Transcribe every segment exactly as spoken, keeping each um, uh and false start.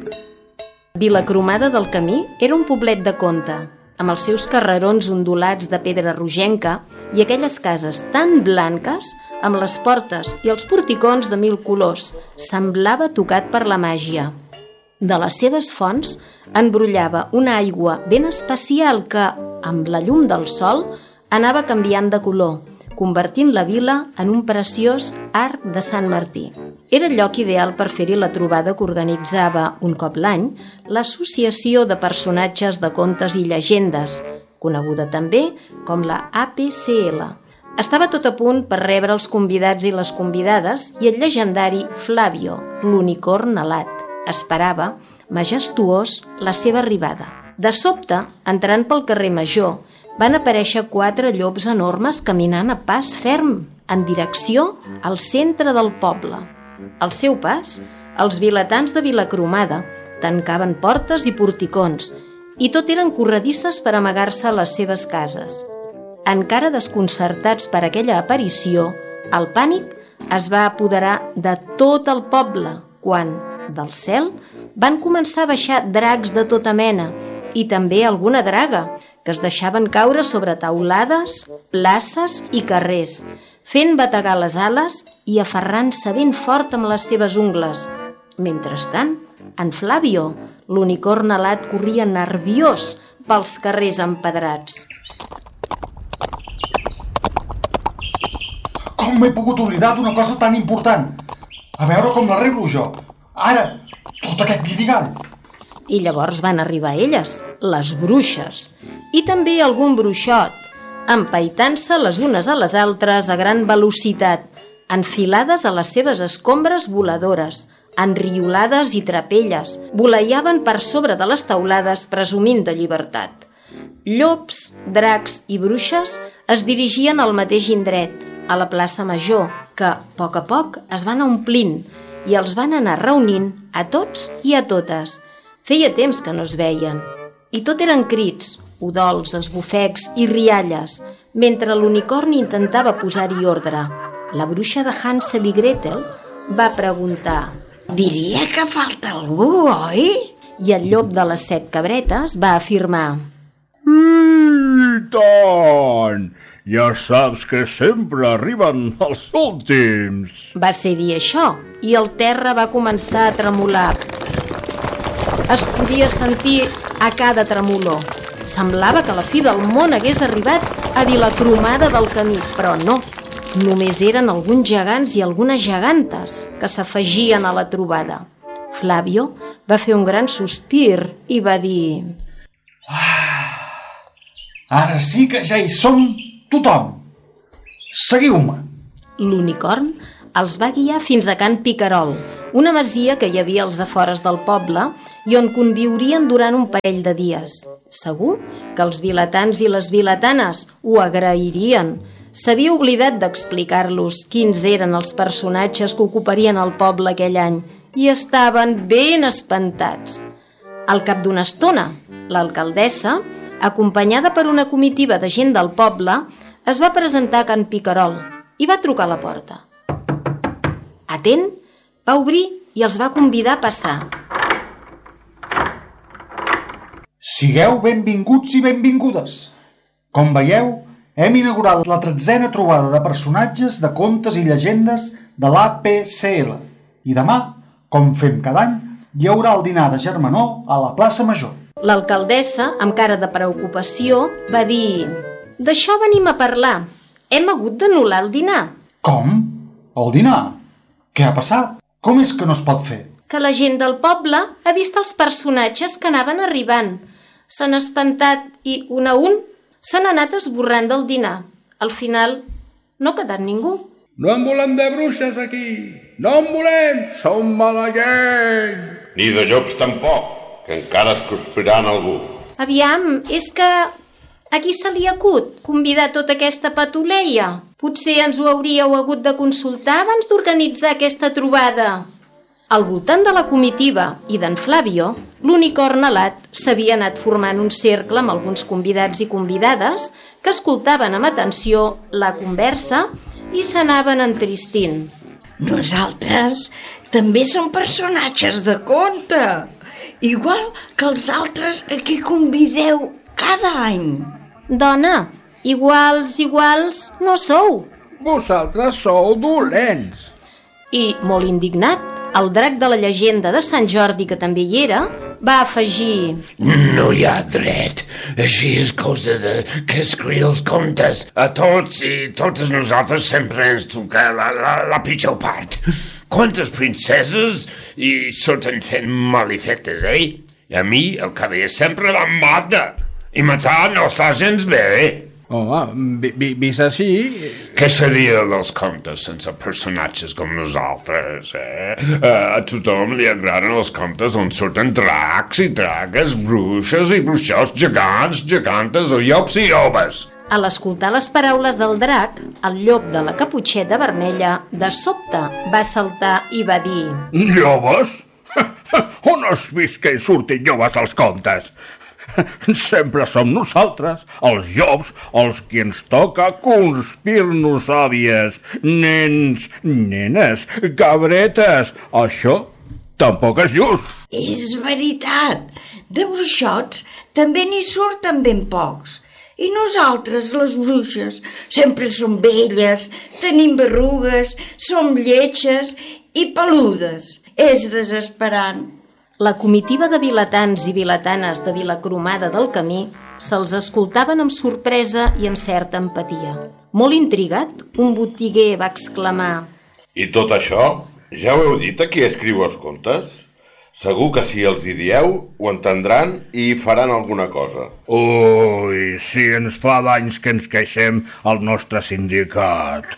Vilacromada del Camí era un poblet de conte, amb els seus carrerons ondulats de pedra rogenca i aquelles cases tan blanques, amb les portes i els porticons de mil colors, semblava tocat per la màgia. De les seves fonts en brollava una aigua ben especial que, amb la llum del sol, anava canviant de color, convertint la vila en un preciós arc de Sant Martí. Era el lloc ideal per fer-hi la trobada que organitzava, un cop l'any, l'Associació de Personatges de Contes i Llegendes, coneguda també com la A P C L. Estava tot a punt per rebre els convidats i les convidades i el llegendari Flavio, l'unicorn alat, esperava, majestuós, la seva arribada. De sobte, entrant pel carrer Major, van aparèixer quatre llops enormes caminant a pas ferm en direcció al centre del poble. Al seu pas, els vilatans de Vilacromada tancaven portes i porticons i tot eren corredisses per amagar-se a les seves cases. Encara desconcertats per aquella aparició, el pànic es va apoderar de tot el poble quan, del cel, van començar a baixar dracs de tota mena i també alguna draga, que es deixaven caure sobre taulades, places i carrers, fent bategar les ales i aferrant-se ben fort amb les seves ungles. Mentrestant, en Flavio, l'unicorn alat, corria nerviós pels carrers empedrats. Com m'he pogut oblidar d'una cosa tan important? A veure com l'arreglo jo. Ara, tot aquest guirigall. I llavors van arribar elles, les bruixes, i també algun bruixot, empaitant-se les unes a les altres a gran velocitat, enfilades a les seves escombres voladores, enriolades i trapelles, voleiaven per sobre de les taulades presumint de llibertat. Llops, dracs i bruixes es dirigien al mateix indret, a la plaça Major, que, a poc a poc, es van omplint i els van anar reunint a tots i a totes. Feia temps que no es veien, i tot eren crits, udols, esbufecs i rialles, mentre l'unicorn intentava posar-hi ordre. La bruixa de Hansel i Gretel va preguntar: «Diria que falta algú, oi?» I el llop de les set cabretes va afirmar: «I tant! Ja saps que sempre arriben els últims!» Va ser dir això, i el terra va començar a tremolar. Es podia sentir a cada tremolor. Semblava que la fi del món hagués arribat a Vilacromada del Camí, però no. Només eren alguns gegants i algunes gegantes que s'afegien a la trobada. Flavio va fer un gran sospir i va dir: Ah, ara sí que ja hi som tothom. Seguiu-me. L'unicorn els va guiar fins a Can Picarol, una masia que hi havia als afores del poble i on conviurien durant un parell de dies. Segur que els vilatans i les vilatanes ho agrairien. S'havia oblidat d'explicar-los quins eren els personatges que ocuparien el poble aquell any i estaven ben espantats. Al cap d'una estona, l'alcaldessa, acompanyada per una comitiva de gent del poble, es va presentar a Can Picarol i va trucar a la porta. Atent, va obrir i els va convidar a passar. Sigueu benvinguts i benvingudes. Com veieu, hem inaugurat la tretzena trobada de personatges de contes i llegendes de l'A P C L. I demà, com fem cada any, hi haurà el dinar de germanor a la plaça Major. L'alcaldessa, amb cara de preocupació, va dir: «D'això venim a parlar. Hem hagut d'anul·lar el dinar». Com? El dinar? Què ha passat? Com és que no es pot fer? Que la gent del poble ha vist els personatges que anaven arribant. S'han espantat i, un a un, s'han anat esborrant del dinar. Al final, no ha quedat ningú. No en volem de bruixes aquí! No en volem! Som mala gent! Ni de llops tampoc, que encara es cruspiran algú. Aviam, és que a qui se li acut convidar tota aquesta patuleia? Potser ens ho hauríeu hagut de consultar abans d'organitzar aquesta trobada. Al voltant de la comitiva i d'en Flavio, l'unicorn alat s'havia anat formant un cercle amb alguns convidats i convidades que escoltaven amb atenció la conversa i s'anaven entristint. Nosaltres també som personatges de conte igual que els altres a qui convideu cada any. Dona, iguals, iguals, no sou. Vosaltres sou dolents. I, molt indignat, el drac de la llegenda de Sant Jordi, que també hi era, va afegir: No hi ha dret. Així és cosa de que escriu els contes. A tots i totes nosaltres sempre ens toca la, la, la pitjor part. Quantes princeses i surten fent malifetes, eh? I a mi el que ve sempre la mata. I matar no està gens bé. Home, vi, vi, vist així... Què seria dels contes sense personatges com nosaltres, eh? A tothom li agraden els contes on surten dracs i dragues, bruixes i bruixots, gegants, gegantes o llops i llobes. A l'escoltar les paraules del drac, el llop de la caputxeta vermella, de sobte, va saltar i va dir: Llobes? On has vist que hi surtin llobes als contes? Sempre som nosaltres, els llops, els qui ens toca conspir-nos àvies, nens, nenes, cabretes. Això tampoc és just. És veritat. De bruixots també n'hi surten ben pocs. I nosaltres, les bruixes, sempre som velles, tenim berrugues, som lletges i peludes. És desesperant. La comitiva de vilatans i vilatanes de Vilacromada del Camí se'ls escoltaven amb sorpresa i amb certa empatia. Molt intrigat, un botiguer va exclamar: I tot això? Ja ho heu dit a qui escriu els contes? Segur que si els hi dieu, ho entendran i faran alguna cosa. Ui, si ens fa d'anys que ens queixem al nostre sindicat.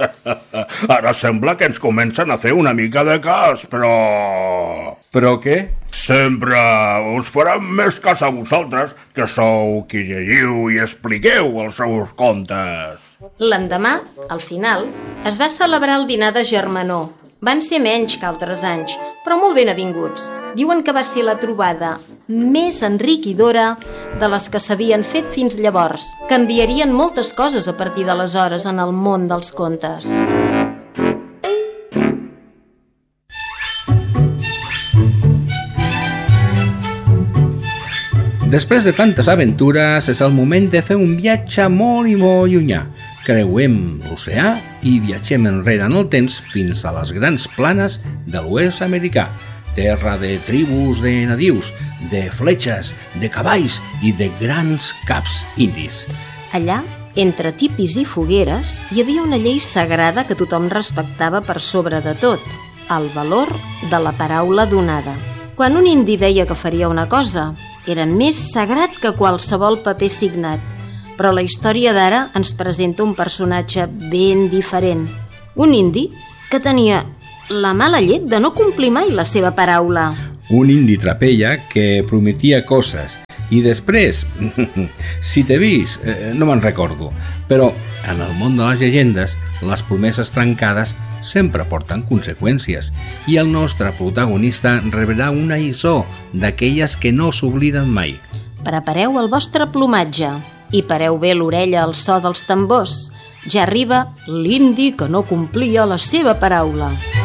Ara sembla que ens comencen a fer una mica de cas, però... Però què? Sempre us faran més cas a vosaltres, que sou qui llegiu i expliqueu els seus contes. L'endemà, al final, es va celebrar el dinar de germanor. Van ser menys que altres anys, però molt ben avinguts. Diuen que va ser la trobada més enriquidora de les que s'havien fet fins llavors. Canviarien moltes coses a partir d'aleshores en el món dels contes. Després de tantes aventures, és el moment de fer un viatge molt i molt llunyà. Creuem l'oceà i viatgem enrere en el temps fins a les grans planes de l'oest americà, terra de tribus de nadius, de fletxes, de cavalls i de grans caps indis. Allà, entre tipis i fogueres, hi havia una llei sagrada que tothom respectava per sobre de tot: el valor de la paraula donada. Quan un indi deia que faria una cosa, era més sagrat que qualsevol paper signat. Però la història d'ara ens presenta un personatge ben diferent. Un indi que tenia la mala llet de no complir mai la seva paraula. Un indi trapella que prometia coses i després, si t'he vist, eh, no me'n recordo, però en el món de les llegendes les promeses trencades sempre porten conseqüències i el nostre protagonista rebrà una lliçó d'aquelles que no s'obliden mai. Prepareu el vostre plomatge i pareu bé l'orella al so dels tambors. Ja arriba l'indi que no complia la seva paraula.